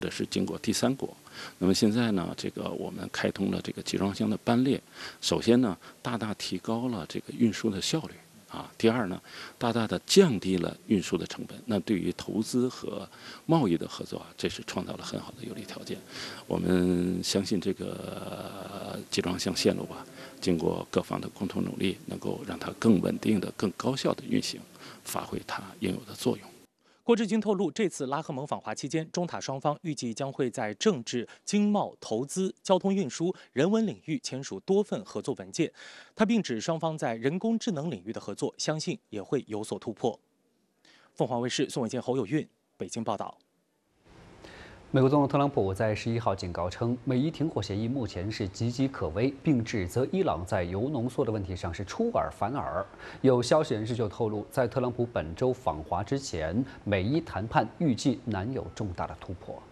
这是经过第三国。那么现在呢，我们开通了这个集装箱的班列，首先呢，大大提高了这个运输的效率啊。第二呢，大大的降低了运输的成本。那对于投资和贸易的合作啊，这是创造了很好的有利条件。我们相信这个集装箱线路吧，经过各方的共同努力，能够让它更稳定的、更高效的运行，发挥它应有的作用。 郭志军透露，这次拉赫蒙访华期间，中塔双方预计将会在政治、经贸、投资、交通运输、人文领域签署多份合作文件。他并指双方在人工智能领域的合作，相信也会有所突破。凤凰卫视宋伟健、侯有运北京报道。 美国总统特朗普在11号警告称，美伊停火协议目前是岌岌可危，并指责伊朗在铀浓缩的问题上是出尔反尔。有消息人士就透露，在特朗普本周访华之前，美伊谈判预计难有重大的突破。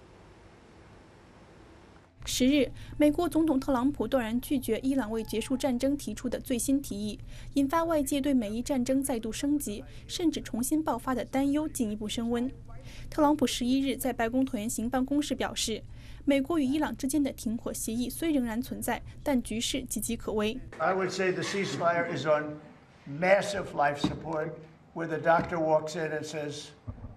10日，美国总统特朗普断然拒绝伊朗为结束战争提出的最新提议，引发外界对美伊战争再度升级，甚至重新爆发的担忧进一步升温。特朗普11日在白宫椭圆形办公室表示，美国与伊朗之间的停火协议虽仍然存在，但局势岌岌可危。 I would say the ceasefire is on massive life support, where the doctor walks in and says,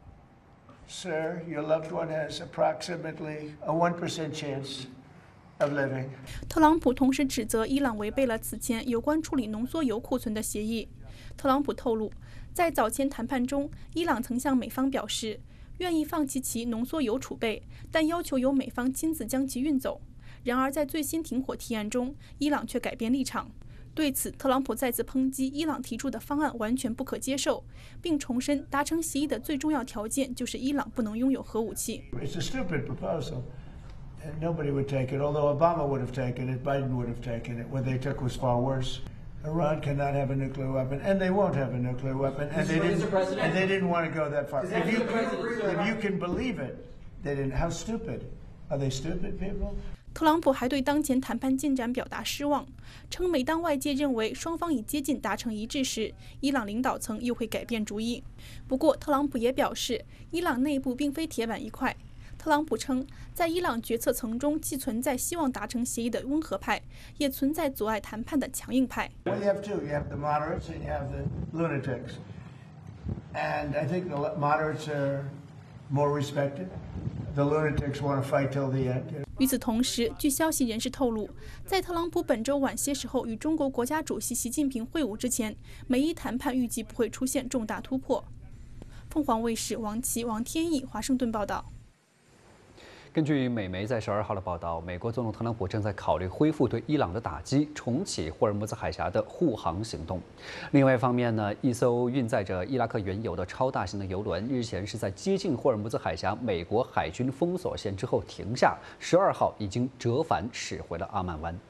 "Sir, your loved one has approximately a 1% chance of living." 特朗普同时指责伊朗违背了此前有关处理浓缩铀库存的协议。特朗普透露，在早前谈判中，伊朗曾向美方表示，愿意放弃其浓缩铀储备，但要求由美方亲自将其运走。然而，在最新停火提案中，伊朗却改变立场。对此，特朗普再次抨击伊朗提出的方案完全不可接受，并重申达成协议的最重要条件就是伊朗不能拥有核武器。 It's a stupid proposal, and nobody would take it. Although Obama would have taken it, Biden would have taken it. What they took was far worse. Iran cannot have a nuclear weapon, and they won't have a nuclear weapon, and they didn't want to go that far. If you can believe it, they didn't. How stupid? Are they stupid people? 特朗普还对当前谈判进展表达失望，称每当外界认为双方已接近达成一致时，伊朗领导层又会改变主意。不过，特朗普也表示，伊朗内部并非铁板一块。特朗普称，在伊朗决策层中，既存在希望达成协议的温和派，也存在阻碍谈判的强硬派。 Well, you have two. You have the moderates and you have the lunatics. And I think the moderates are more respected. The lunatics want to fight till the end. 与此同时，据消息人士透露，在特朗普本周晚些时候与中国国家主席习近平会晤之前，美伊谈判预计不会出现重大突破。凤凰卫视王琦、王天翼华盛顿报道。 根据美媒在12号的报道，美国总统特朗普正在考虑恢复对伊朗的打击，重启霍尔木兹海峡的护航行动。另外一方面呢，一艘运载着伊拉克原油的超大型的油轮日前是在接近霍尔木兹海峡美国海军封锁线之后停下，12号已经折返驶回了阿曼湾。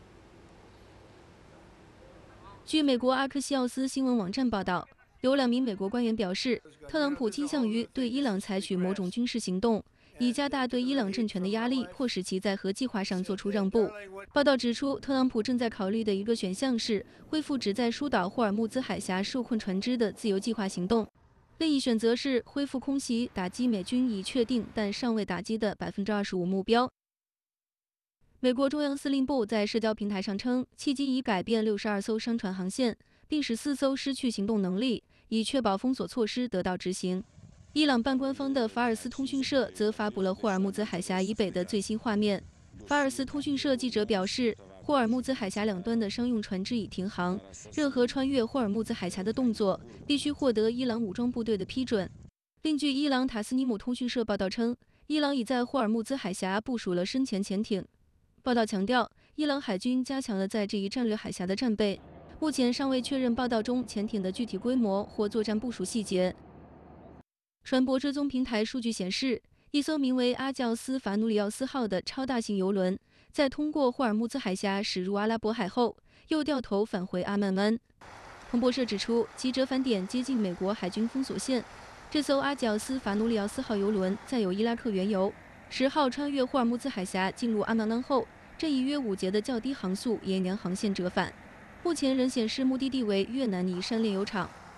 据美国阿克西奥斯新闻网站报道，有2名美国官员表示，特朗普倾向于对伊朗采取某种军事行动，以加大对伊朗政权的压力，迫使其在核计划上做出让步。报道指出，特朗普正在考虑的一个选项是恢复旨在疏导霍尔木兹海峡受困船只的自由计划行动，另一选择是恢复空袭，打击美军已确定但尚未打击的25%目标。美国中央司令部在社交平台上称，契机已改变62艘商船航线，并使4艘失去行动能力，以确保封锁措施得到执行。伊朗半官方的法尔斯通讯社则发布了霍尔木兹海峡以北的最新画面。法尔斯通讯社记者表示，霍尔木兹海峡两端的商用船只已停航，任何穿越霍尔木兹海峡的动作必须获得伊朗武装部队的批准。另据伊朗塔斯尼姆通讯社报道称，伊朗已在霍尔木兹海峡部署了深潜潜艇。报道强调，伊朗海军加强了在这一战略海峡的战备，目前尚未确认报道中潜艇的具体规模或作战部署细节。船舶追踪平台数据显示，一艘名为阿教斯法努里奥斯号的超大型油轮，在通过霍尔木兹海峡驶入阿拉伯海后，又掉头返回阿曼湾。彭博社指出，其折返点接近美国海军封锁线。这艘阿教斯法努里奥斯号油轮载有伊拉克原油，10号穿越霍尔木兹海峡进入阿曼湾后，这一约5节的较低航速沿沿航线折返，目前仍显示目的地为越南尼山炼油厂。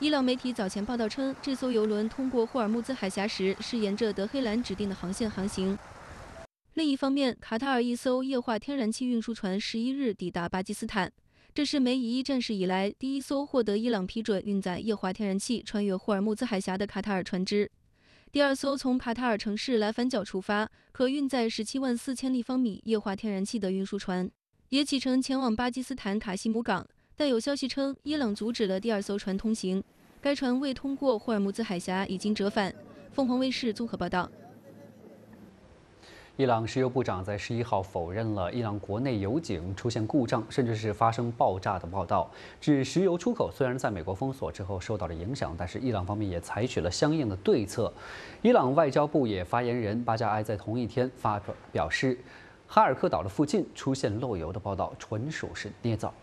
伊朗媒体早前报道称，这艘油轮通过霍尔木兹海峡时是沿着德黑兰指定的航线航行。另一方面，卡塔尔一艘液化天然气运输船11日抵达巴基斯坦，这是美以伊战事以来第一艘获得伊朗批准运载液化天然气穿越霍尔木兹海峡的卡塔尔船只。第二艘从卡塔尔城市莱凡角出发，可运载174000立方米液化天然气的运输船，也启程前往巴基斯坦卡西姆港。但有消息称，伊朗阻止了第二艘船通行，该船未通过霍尔木兹海峡，已经折返。凤凰卫视综合报道。 伊朗石油部长在11号否认了伊朗国内油井出现故障，甚至是发生爆炸的报道，指石油出口虽然在美国封锁之后受到了影响，但是伊朗方面也采取了相应的对策。伊朗外交部也发言人巴加埃在同一天表示，哈尔克岛的附近出现漏油的报道纯属是捏造。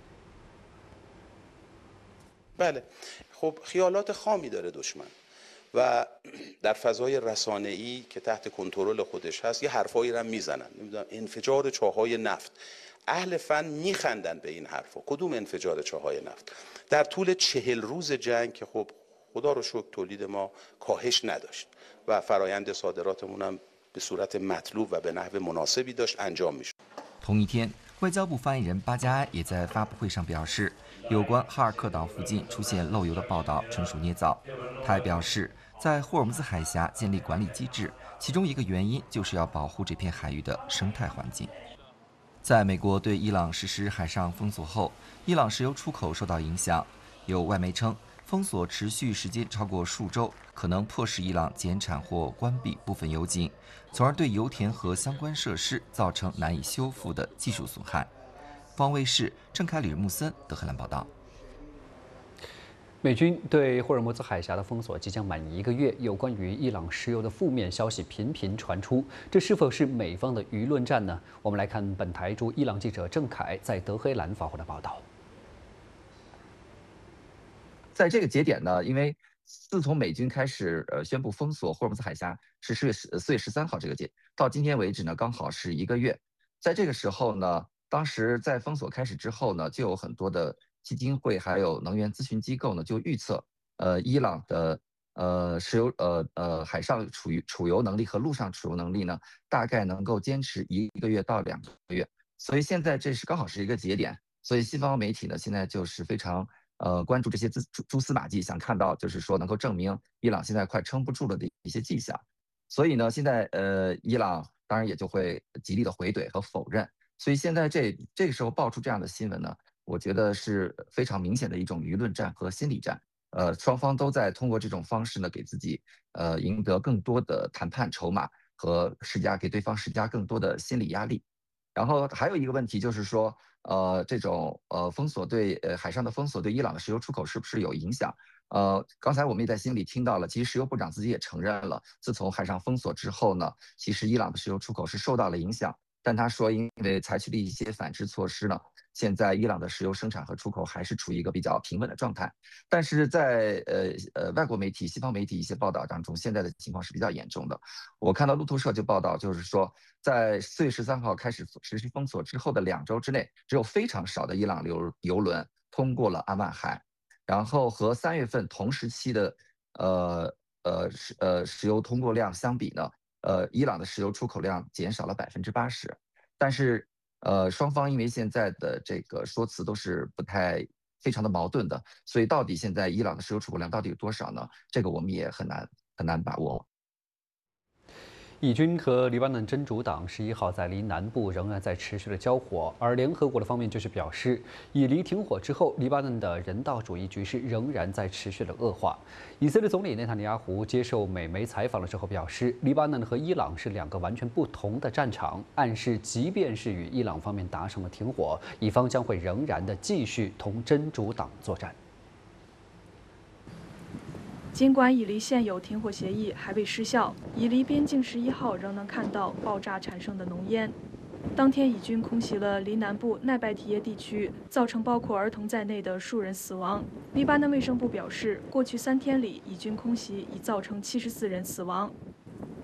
بله خب خیالات خامی داره دشمن و در فضای رسانه‌ای که تحت کنترل خودش هست یه حرفایی رو میزنن نمیدونم انفجار چاهای نفت اهل فن میخندن به این حرفا کدوم انفجار چاهای نفت در طول 40 روز جنگ که خب خدا رو شکر تولید ما کاهش نداشت و فرایند صادراتمون هم به صورت مطلوب و به نحو مناسبی داشت انجام میشد。 同一天，外交部发言人巴加埃也在发布会上表示，有关哈尔克岛附近出现漏油的报道纯属捏造。他还表示，在霍尔木兹海峡建立管理机制，其中一个原因就是要保护这片海域的生态环境。在美国对伊朗实施海上封锁后，伊朗石油出口受到影响。有外媒称，封锁持续时间超过数周，可能迫使伊朗减产或关闭部分油井，从而对油田和相关设施造成难以修复的技术损害。方卫视郑凯里、穆森德黑兰报道。 美军对霍尔木兹海峡的封锁即将满1个月，有关于伊朗石油的负面消息频频传出，这是否是美方的舆论战呢？我们来看本台驻伊朗记者郑凯在德黑兰发回的报道。 在这个节点呢，因为自从美军开始宣布封锁霍尔木兹海峡是4月13号这个节，到今天为止呢，刚好是1个月。在这个时候呢，当时在封锁开始之后呢，就有很多的基金会还有能源咨询机构呢，就预测，伊朗的石油海上储油能力和陆上储油能力呢，大概能够坚持1个月到2个月。所以现在这是刚好是一个节点，所以西方媒体呢现在就是非常关注这些蛛丝马迹，想看到就是说能够证明伊朗现在快撑不住了的一些迹象。所以呢，现在伊朗当然也就会极力的回怼和否认。所以现在这个时候爆出这样的新闻呢，我觉得是非常明显的一种舆论战和心理战。双方都在通过这种方式呢，给自己赢得更多的谈判筹码和给对方施加更多的心理压力。然后还有一个问题就是说，这种封锁海上的封锁对伊朗的石油出口是不是有影响？刚才我们也在新闻里听到了，其实石油部长自己也承认了，自从海上封锁之后呢，其实伊朗的石油出口是受到了影响。但他说，因为采取了一些反制措施呢，现在伊朗的石油生产和出口还是处于一个比较平稳的状态。但是在外国媒体、西方媒体一些报道当中，现在的情况是比较严重的。我看到路透社就报道，就是说，在4月13号开始实施封锁之后的2周之内，只有非常少的伊朗油轮通过了阿曼海，然后和3月份同时期的石油通过量相比呢，伊朗的石油出口量减少了80%，但是双方因为现在的这个说辞都是非常的矛盾的，所以到底现在伊朗的石油出口量到底有多少呢？这个我们也很难把握。 以军和黎巴嫩真主党11号在黎南部仍然在持续的交火，而联合国的方面就是表示，以黎停火之后，黎巴嫩的人道主义局势仍然在持续的恶化。以色列总理内塔尼亚胡接受美媒采访的时候表示，黎巴嫩和伊朗是2个完全不同的战场，暗示即便是与伊朗方面达成了停火，以方将会仍然的继续同真主党作战。 尽管以黎现有停火协议还未失效，以黎边境11号仍能看到爆炸产生的浓烟。当天，以军空袭了黎南部奈拜提耶地区，造成包括儿童在内的数人死亡。黎巴嫩卫生部表示，过去3天里，以军空袭已造成74人死亡。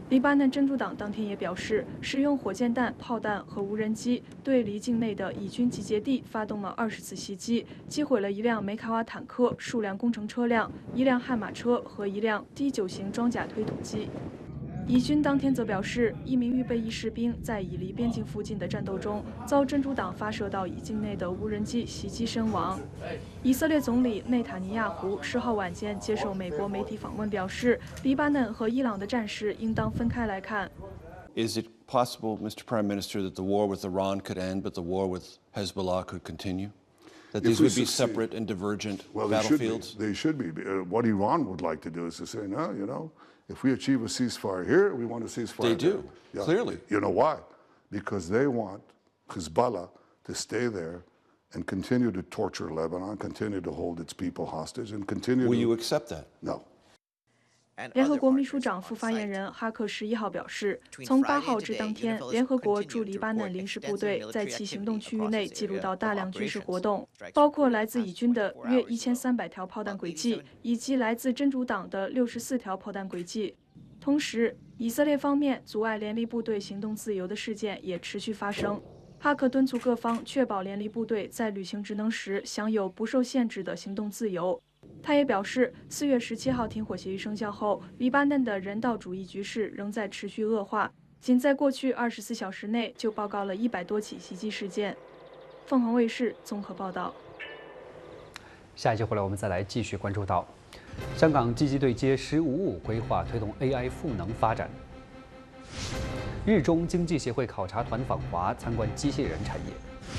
黎巴嫩真主党当天也表示，使用火箭弹、炮弹和无人机对离境内的以军集结地发动了20次袭击，击毁了1辆梅卡瓦坦克、数辆工程车辆、1辆悍马车和1辆D9型装甲推土机。以军当天则表示，1名预备役士兵在以黎边境附近的战斗中遭真主党发射到以境内的无人机袭击身亡。以色列总理内塔尼亚胡10号晚间接受美国媒体访问表示，黎巴嫩和伊朗的战事应当分开来看。 Is it possible, Mr. Prime Minister, that the war with Iran could end, but the war with Hezbollah could continue? That these would be separate and divergent battlefields? They should be. What Iran would like to do is to say, no, you know, if we achieve a ceasefire here, we want a ceasefire They there. do, clearly. You know why? Because they want Hezbollah to stay there and continue to torture Lebanon, continue to hold its people hostage, and continue. Will you accept that? No. 联合国秘书长副发言人哈克11号表示，从8号至当天，联合国驻黎巴嫩临时部队在其行动区域内记录到大量军事活动，包括来自以军的约1300条炮弹轨迹，以及来自真主党的64条炮弹轨迹。同时，以色列方面阻碍联立部队行动自由的事件也持续发生。哈克敦促各方确保联立部队在履行职能时享有不受限制的行动自由。他也表示，4月17号停火协议生效后，黎巴嫩的人道主义局势仍在持续恶化。仅在过去24小时内就报告了100多起袭击事件。凤凰卫视综合报道。 下一节回来，我们再来继续关注到，香港积极对接“15+5”规划，推动 AI 赋能发展。日中经济协会考察团访华，参观机械人产业。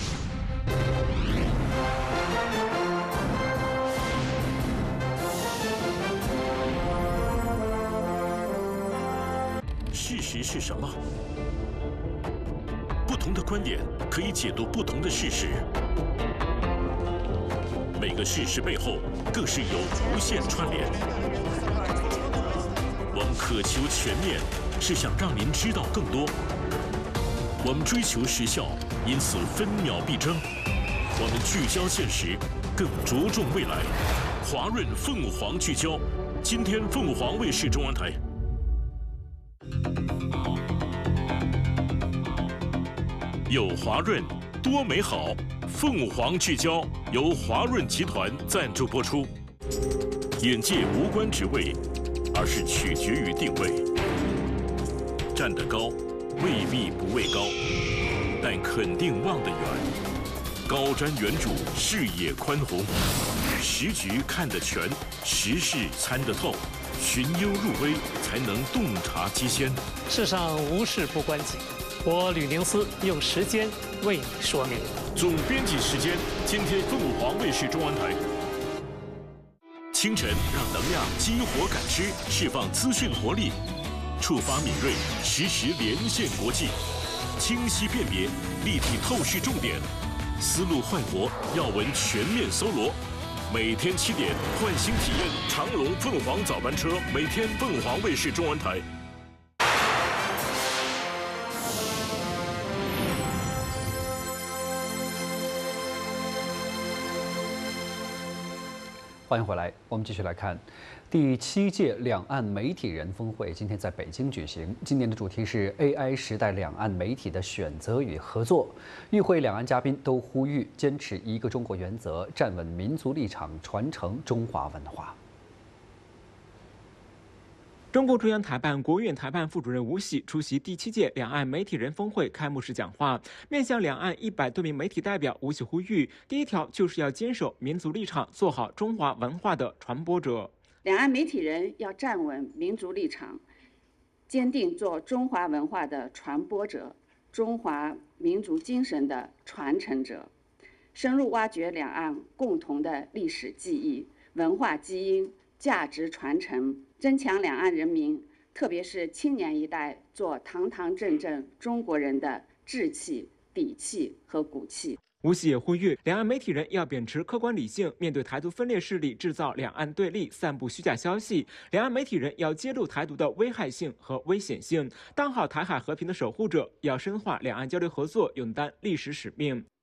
事实是什么？不同的观点可以解读不同的事实，每个事实背后更是有无限串联。我们渴求全面，是想让您知道更多。我们追求时效，因此分秒必争。我们聚焦现实，更着重未来。华润凤凰聚焦，今天凤凰卫视中文台。有华润，多美好。凤凰聚焦由华润集团赞助播出。眼界无关职位，而是取决于定位。站得高，未必不畏高，但肯定望得远。高瞻远瞩，视野宽宏，时局看得全，时事参得透，寻幽入微，才能洞察机先。 世上无事不关己。我吕宁思用时间为你说明。 总编辑时间，今天凤凰卫视中文台。清晨让能量激活感知，释放资讯活力，触发敏锐，实时连线国际，清晰辨别，立体透视重点，思路焕活，要闻全面搜罗。每天7点，换新体验长龙凤凰早班车，每天凤凰卫视中文台。 欢迎回来，我们继续来看第7届两岸媒体人峰会，今天在北京举行。今年的主题是 AI 时代两岸媒体的选择与合作。与会两岸嘉宾都呼吁坚持一个中国原则，站稳民族立场，传承中华文化。 中共中央台办、国务院台办副主任吴喜出席第7届两岸媒体人峰会开幕式讲话，面向两岸100多名媒体代表，吴喜呼吁：第一条就是要坚守民族立场，做好中华文化的传播者。 两岸媒体人要站稳民族立场，坚定做中华文化的传播者、中华民族精神的传承者，深入挖掘两岸共同的历史记忆、文化基因、价值传承。增强两岸人民，特别是青年一代做堂堂正正中国人的志气、底气和骨气。 吴喜也呼吁两岸媒体人要秉持客观理性，面对台独分裂势力制造两岸对立、散布虚假消息，两岸媒体人要揭露台独的危害性和危险性，当好台海和平的守护者，要深化两岸交流合作，勇担历史使命。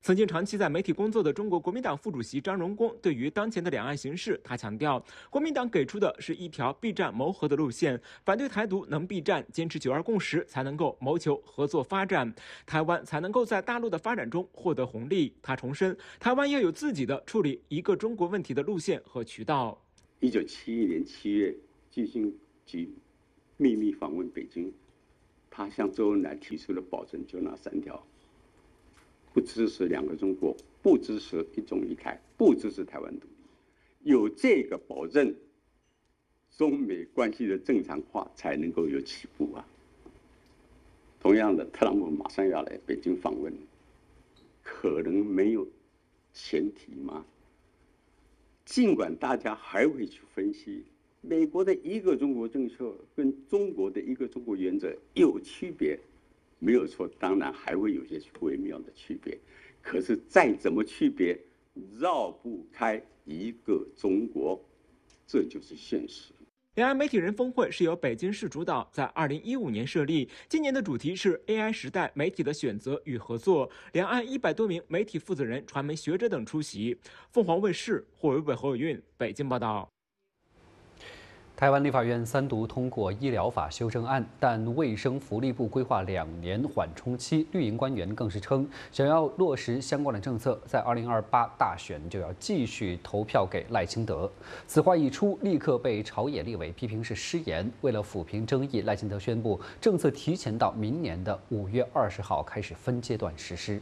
曾经长期在媒体工作的中国国民党副主席张荣恭对于当前的两岸形势，他强调，国民党给出的是一条避战谋和的路线，反对台独能避战，坚持9·2共识才能够谋求合作发展，台湾才能够在大陆的发展中获得红利。他重申，台湾要有自己的处理一个中国问题的路线和渠道。 1971年7月，基辛局秘密访问北京，他向周恩来提出了保证，就那3条。 不支持2个中国，不支持一中一台，不支持台湾独立。有这个保证，中美关系的正常化才能够有起步啊。同样的，特朗普马上要来北京访问，可能没有前提吗？尽管大家还会去分析，美国的一个中国政策跟中国的一个中国原则有区别。 没有错，当然还会有些微妙的区别，可是再怎么区别，绕不开一个中国，这就是现实。 两岸媒体人峰会是由北京市主导，在2015年设立，今年的主题是 AI 时代媒体的选择与合作。两岸100多名媒体负责人、传媒学者等出席。凤凰卫视霍维伟、侯伟运北京报道。 台湾立法院3读通过医疗法修正案，但卫生福利部规划2年缓冲期。绿营官员更是称，想要落实相关的政策，在2028大选就要继续投票给赖清德。此话一出，立刻被朝野立委批评是失言。为了抚平争议，赖清德宣布政策提前到明年的5月20号开始分阶段实施。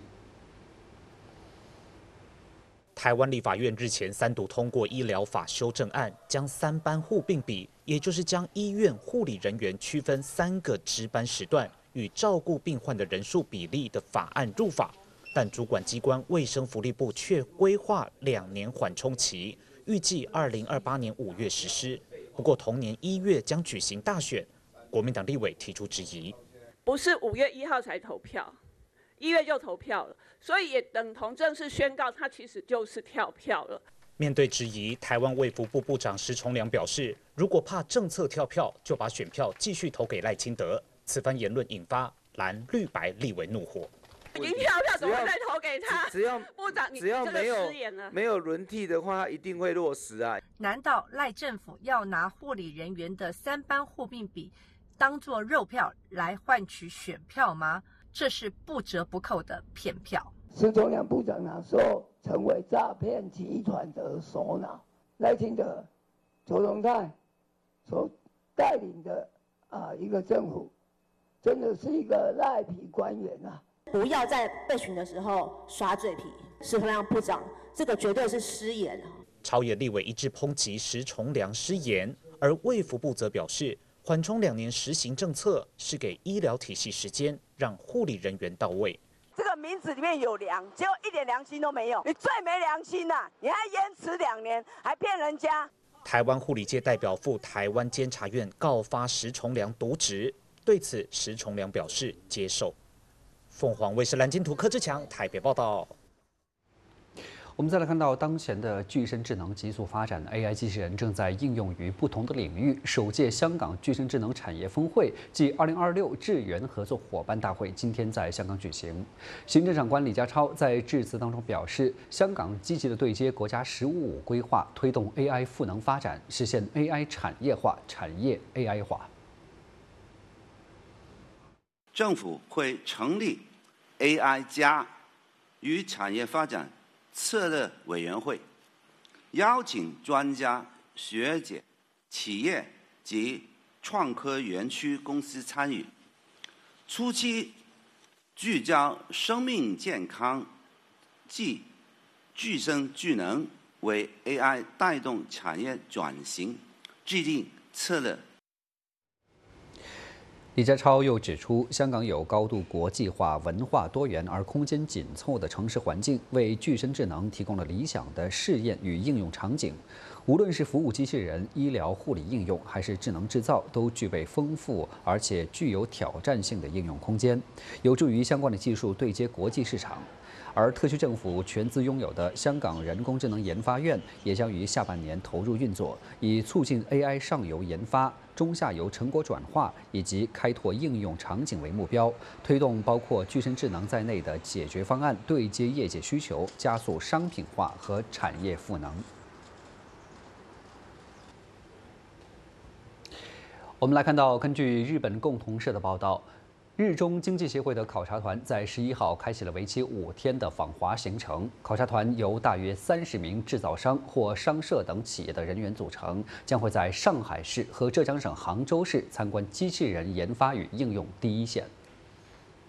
台湾立法院日前3读通过医疗法修正案，将3班护病比，也就是将医院护理人员区分3个值班时段与照顾病患的人数比例的法案入法，但主管机关卫生福利部却规划2年缓冲期，预计2028年5月实施。不过同年1月将举行大选，国民党立委提出质疑： 不是5月1号才投票，1月就投票了。 所以也等同正式宣告，他其实就是跳票了。 面对质疑，台湾卫福部部长石崇良表示，如果怕政策跳票，就把选票继续投给赖清德。此番言论引发蓝绿白立委怒火。 已经跳票，怎么会再投给他？ 只要部长，你只要没有轮替的话，他一定会落实啊。 难道赖政府要拿护理人员的3班护病比当作肉票来换取选票吗？ 这是不折不扣的骗票。 石崇良部长那时候成为诈骗集团的首脑，赖清德、邱荣泰所带领的一个政府，真的是一个赖皮官员啊！ 不要在备询的时候耍嘴皮，石崇良部长这个绝对是失言。 朝野立委一致抨击石崇良失言，而卫福部则表示。 缓冲2年实行政策是给医疗体系时间，让护理人员到位。 这个名字里面有良，结果一点良心都没有，你最没良心呐！你还延迟2年，还骗人家。 台湾护理界代表赴台湾监察院告发石崇良渎职，对此石崇良表示接受。凤凰卫视蓝金图柯志强台北报道。 我们再来看到当前的具身智能急速发展 ，AI 机器人正在应用于不同的领域。首届香港具身智能产业峰会暨2026智源合作伙伴大会今天在香港举行。行政长官李家超在致辞当中表示，香港积极的对接国家“十五五”规划，推动 AI 赋能发展，实现 AI 产业化、产业 AI 化。 政府会成立 AI 加与产业发展 策略委员会，邀请专家学者、企业及创科园区公司参与。初期聚焦生命健康及具身智能，为 AI 带动产业转型制定策略。 李家超又指出，香港有高度国际化、文化多元而空间紧凑的城市环境，为具身智能提供了理想的试验与应用场景。无论是服务机器人、医疗护理应用，还是智能制造，都具备丰富而且具有挑战性的应用空间，有助于相关的技术对接国际市场。 而特区政府全资拥有的香港人工智能研发院也将于下半年投入运作，以促进 AI 上游研发、中下游成果转化以及开拓应用场景为目标，推动包括具身智能在内的解决方案对接业界需求，加速商品化和产业赋能。我们来看到，根据日本共同社的报道，日中经济协会的考察团在11号开启了为期5天的访华行程。考察团由大约30名制造商或商社等企业的人员组成，将会在上海市和浙江省杭州市参观机器人研发与应用第一线。